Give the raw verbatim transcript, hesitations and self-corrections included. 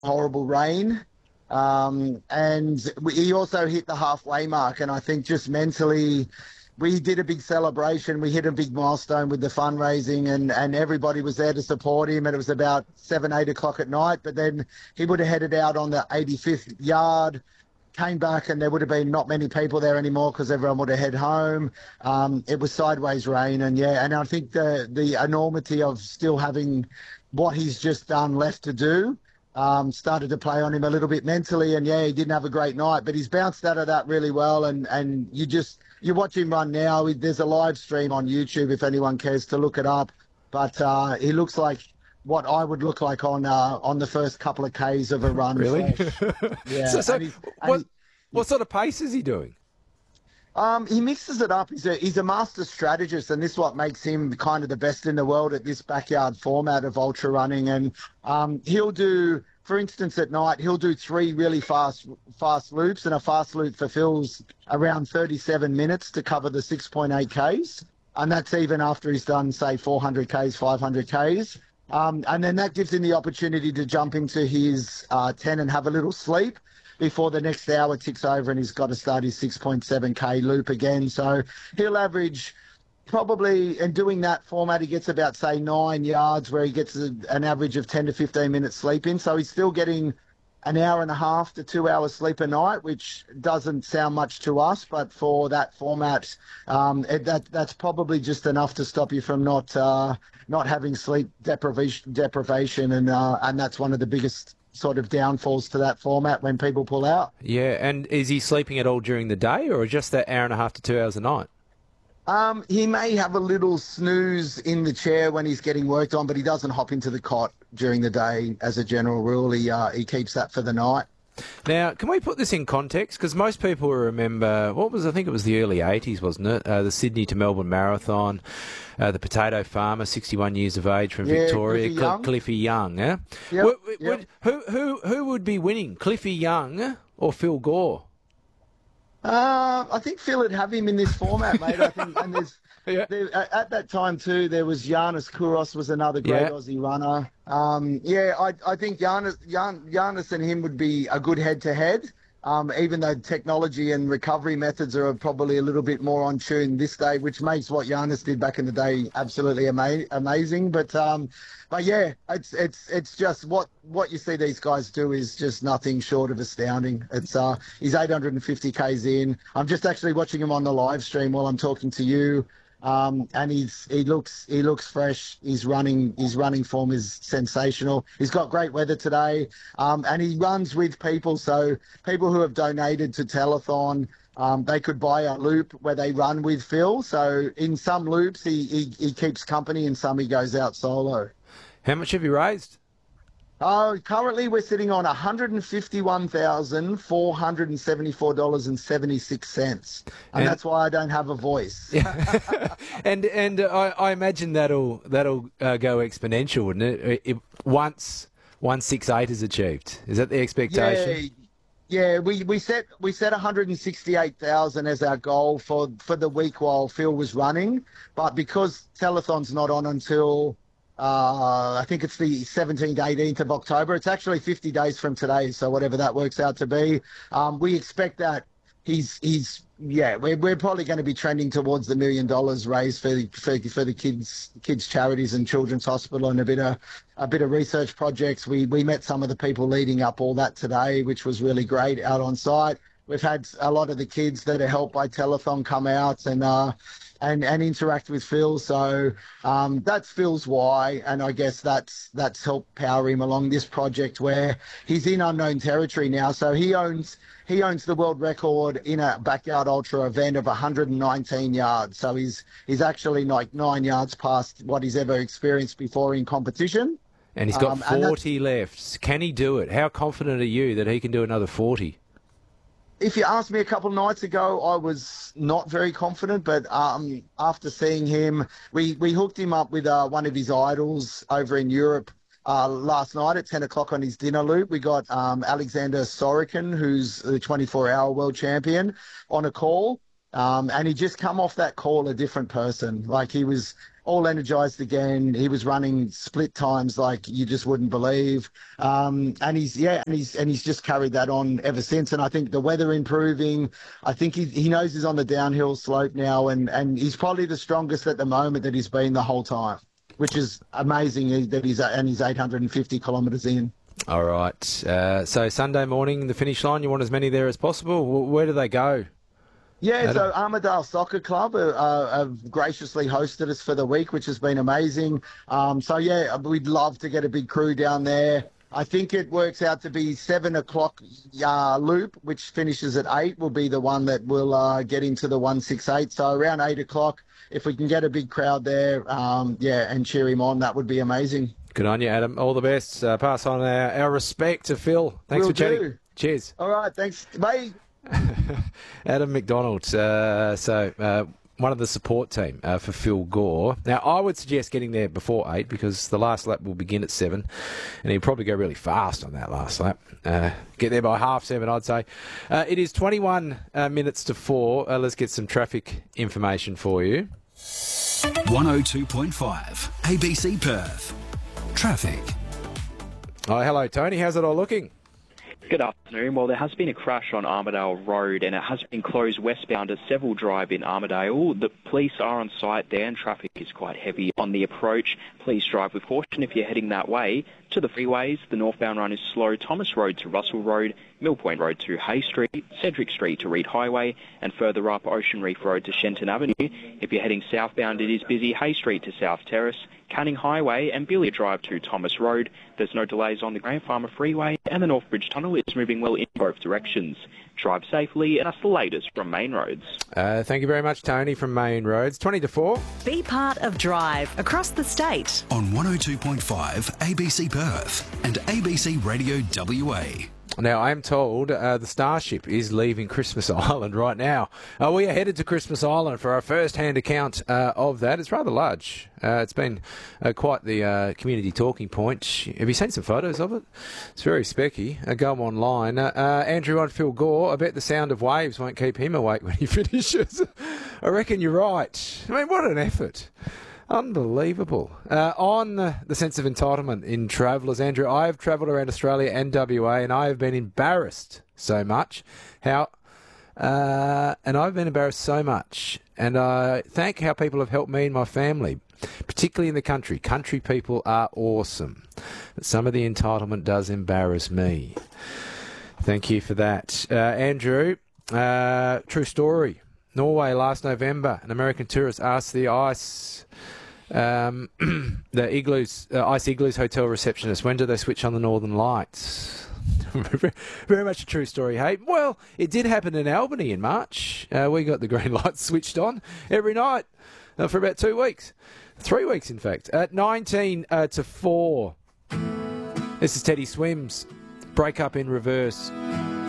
horrible rain. Um, and we, he also hit the halfway mark. And I think just mentally, we did a big celebration. We hit a big milestone with the fundraising, and, and everybody was there to support him. And it was about seven, eight o'clock at night. But then he would have headed out on the eighty-fifth yard, came back, and there would have been not many people there anymore because everyone would have head home. Um, it was sideways rain, and yeah, and I think the the enormity of still having what he's just done left to do um, started to play on him a little bit mentally. And yeah, he didn't have a great night, but he's bounced out of that really well. And and you just you watch him run now. There's a live stream on YouTube if anyone cares to look it up. But uh, he looks like what I would look like on uh, on the first couple of Ks of a run. Really? Yeah. so, so and he's, and what, he, what sort of pace is he doing? Um, he mixes it up. He's a he's a master strategist, and this is what makes him kind of the best in the world at this backyard format of ultra running. And um, he'll do, for instance, at night he'll do three really fast fast loops, and a fast loop fulfills around thirty-seven minutes to cover the six point eight Ks, and that's even after he's done say four hundred Ks, five hundred Ks. Um, and then that gives him the opportunity to jump into his uh, ten and have a little sleep before the next hour ticks over and he's got to start his six point seven K loop again. So he'll average probably, and doing that format, he gets about, say, nine yards where he gets a, an average of ten to fifteen minutes sleep in. So he's still getting an hour and a half to two hours sleep a night, which doesn't sound much to us, but for that format, um, it, that that's probably just enough to stop you from not uh, not having sleep deprivation, deprivation and uh, and that's one of the biggest sort of downfalls to that format when people pull out. Yeah, and is he sleeping at all during the day, or just that hour and a half to two hours a night? Um, he may have a little snooze in the chair when he's getting worked on, but he doesn't hop into the cot during the day as a general rule. He, uh, he keeps that for the night. Now, can we put this in context? Because most people will remember, what was, I think it was the early eighties, wasn't it? Uh, the Sydney to Melbourne Marathon, uh, the potato farmer, sixty-one years of age from yeah, Victoria, Cliffy Cl- Young. Cliffy Young. Eh? Yep, would, yep. would, who, who, who would be winning, Cliffy Young or Phil Gore? Uh, I think Phil would have him in this format, mate. I think, and there's Yeah. there, at that time too, there was Giannis Kouros was another great Yeah. Aussie runner. Um, yeah, I I think Giannis, Gian, Giannis and him would be a good head to head. Um, even though technology and recovery methods are probably a little bit more on tune this day, which makes what Giannis did back in the day absolutely ama- amazing. But um, but yeah, it's it's it's just what what you see these guys do is just nothing short of astounding. It's uh, he's eight hundred fifty Ks in. I'm just actually watching him on the live stream while I'm talking to you. Um, and he's he looks he looks fresh. His running his running form is sensational. He's got great weather today, um, and he runs with people. So people who have donated to Telethon, um, they could buy a loop where they run with Phil. So in some loops he he, he keeps company, in some he goes out solo. How much have you raised? Oh, currently we're sitting on one hundred fifty-one thousand four hundred seventy-four dollars and seventy-six cents, and, and that's why I don't have a voice. and and uh, I, I imagine that'll that'll uh, go exponential, wouldn't it? It once one six eight is achieved. Is that the expectation? Yeah, yeah. We, we set we set one hundred sixty-eight thousand as our goal for for the week while Phil was running, but because Telethon's not on until Uh, I think it's the seventeenth, eighteenth of October. It's actually fifty days from today, so whatever that works out to be. Um, we expect that he's, he's yeah, we're, we're probably going to be trending towards the million dollars raised for the, for, for the kids kids charities and Children's Hospital and a bit of a bit of research projects. We we met some of the people leading up all that today, which was really great out on site. We've had a lot of the kids that are helped by Telethon come out and uh, and and interact with Phil. So um, that's Phil's why, and I guess that's that's helped power him along this project where he's in unknown territory now. So he owns he owns the world record in a backyard ultra event of one hundred nineteen yards. So he's he's actually like nine yards past what he's ever experienced before in competition. And he's got um, forty left. Can he do it? How confident are you that he can do another forty? If you asked me a couple of nights ago, I was not very confident, but um, after seeing him, we, we hooked him up with uh, one of his idols over in Europe uh, last night at ten o'clock on his dinner loop. We got um, Alexander Sorokin, who's the twenty-four hour world champion, on a call, um, and he just come off that call a different person. Like he was all energised again. He was running split times like you just wouldn't believe. Um, and he's yeah, and he's and he's just carried that on ever since. And I think the weather improving. I think he he knows he's on the downhill slope now, and and he's probably the strongest at the moment that he's been the whole time, which is amazing that he's and he's eight hundred fifty kilometres in. All right. Uh, so Sunday morning, the finish line. You want as many there as possible. Where do they go? Yeah, Adam? so Armidale Soccer Club uh, uh, have graciously hosted us for the week, which has been amazing. Um, so, yeah, we'd love to get a big crew down there. I think it works out to be seven o'clock uh, loop, which finishes at eight, will be the one that will uh, get into the one sixty-eight. So around eight o'clock, if we can get a big crowd there, um, yeah, and cheer him on, that would be amazing. Good on you, Adam. All the best. Uh, pass on our, our respect to Phil. Thanks Will for chatting. do. Cheers. All right, thanks. Bye. Adam McDonald, uh, so uh, one of the support team uh, for Phil Gore. Now, I would suggest getting there before eight because the last lap will begin at seven, and he'll probably go really fast on that last lap. Uh, get there by half seven, I'd say. Uh, it is twenty-one uh, minutes to four. Uh, let's get some traffic information for you. one oh two point five A B C Perth. Traffic. Oh, hello, Tony. How's it all looking? Good afternoon. Well, there has been a crash on Armidale Road and it has been closed westbound at Seville Drive in Armidale. The police are on site there and traffic is quite heavy on the approach. Please drive with caution if you're heading that way. To the freeways, the northbound run is slow. Thomas Road to Russell Road, Mill Point Road to Hay Street, Cedric Street to Reed Highway, and further up Ocean Reef Road to Shenton Avenue. If you're heading southbound, it is busy. Hay Street to South Terrace, Canning Highway and Billiard Drive to Thomas Road. There's no delays on the Grand Farmer Freeway, and the North Bridge Tunnel is moving well in both directions. Drive safely, and that's the latest from Main Roads. Uh, thank you very much, Tony, from Main Roads. twenty to four. Be part of Drive across the state. On one oh two point five A B C Perth and A B C Radio W A. Now, I am told uh, the Starship is leaving Christmas Island right now. Uh, we are headed to Christmas Island for our first-hand account uh, of that. It's rather large. Uh, it's been uh, quite the uh, community talking point. Have you seen some photos of it? It's very specky. Uh, go online. Uh, uh, Andrew on Phil Gore, I bet the sound of waves won't keep him awake when he finishes. I reckon you're right. I mean, what an effort. Unbelievable. Uh, on uh, the sense of entitlement in travellers, Andrew, I have travelled around Australia and W A and I have been embarrassed so much. How, uh, and I've been embarrassed so much. And I thank how people have helped me and my family, particularly in the country. Country people are awesome. But some of the entitlement does embarrass me. Thank you for that. Uh, Andrew, uh, true story. Norway last November, an American tourist asked the ice... Um, the igloos, uh, Ice Igloos hotel receptionist, when do they switch on the Northern Lights? Very much a true story, hey? Well, it did happen in Albany in March. Uh, we got the green lights switched on every night uh, for about two weeks. Three weeks, in fact. At nineteen uh, to four. This is Teddy Swims. Break Up in Reverse.